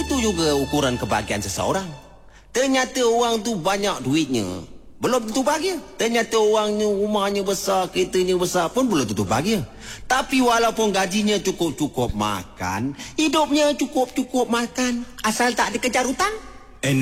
Begitu juga ukuran kebahagiaan seseorang. Ternyata orang tu banyak duitnya, belum tentu bahagia. Ternyata orangnya rumahnya besar, keretanya besar pun belum tentu bahagia. Tapi walaupun gajinya cukup-cukup makan, hidupnya cukup-cukup makan, asal tak ada kejar hutang,